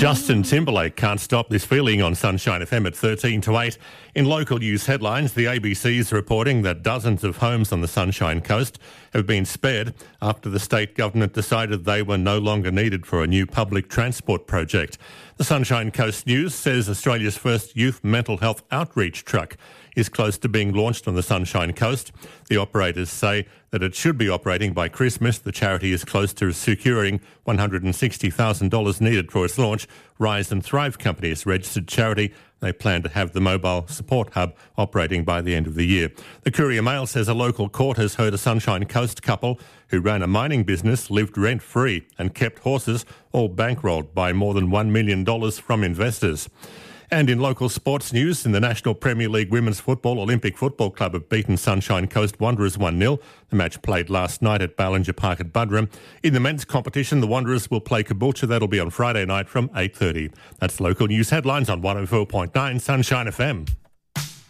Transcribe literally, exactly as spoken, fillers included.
Justin Timberlake can't stop this feeling on Sunshine F M at thirteen to eight. In local news headlines, the A B C is reporting that dozens of homes on the Sunshine Coast have been spared after the state government decided they were no longer needed for a new public transport project. The Sunshine Coast News says Australia's first youth mental health outreach truck is close to being launched on the Sunshine Coast. The operators say that it should be operating by Christmas. The charity is close to securing one hundred sixty thousand dollars needed for its launch. Rise and Thrive Company is a registered charity. They plan to have the mobile support hub operating by the end of the year. The Courier Mail says a local court has heard a Sunshine Coast couple who ran a mining business, lived rent-free and kept horses, all bankrolled by more than one million dollars from investors. And in local sports news, in the National Premier League Women's Football, Olympic Football Club have beaten Sunshine Coast Wanderers one nil. The match played last night at Ballinger Park at Buderim. In the men's competition, the Wanderers will play Caboolture. That'll be on Friday night from eight thirty. That's local news headlines on one oh four point nine Sunshine F M.